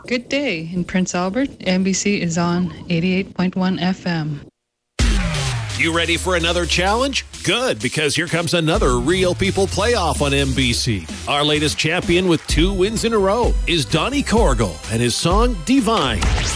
Good day in Prince Albert. NBC is on 88.1 FM. You ready for another challenge? Good, because here comes another Real People playoff on NBC. Our latest champion with 2 wins in a row is Donnie Corrigal and his song Divine.